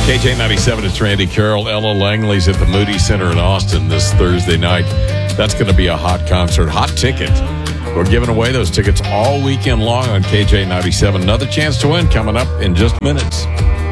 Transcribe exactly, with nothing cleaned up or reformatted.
K J ninety-seven, it's Randy Carroll. Ella Langley's at the Moody Center in Austin this Thursday night. That's going to be a hot concert. Hot ticket. We're giving away those tickets all weekend long on K J ninety-seven. Another chance to win coming up in just minutes.